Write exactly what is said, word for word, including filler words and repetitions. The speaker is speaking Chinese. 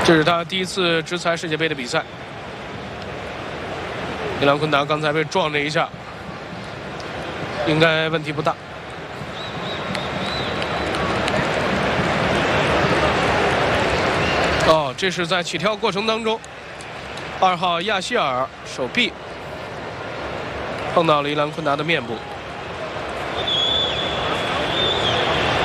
这是他第一次执裁世界杯的比赛。伊朗昆达刚才被撞了一下，应该问题不大。哦，这是在起跳过程当中，二号亚希尔手臂碰到了伊朗昆达的面部。